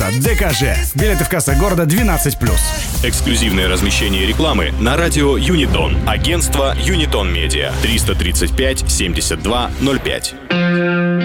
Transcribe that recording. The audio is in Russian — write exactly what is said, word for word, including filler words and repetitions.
Арена, ДКЖ. Билеты в кассах города двенадцать плюс. Эксклюзивное размещение рекламы на радио Юнитон. Агентство Юнитон Медиа. триста тридцать пять семьдесят два ноль пять.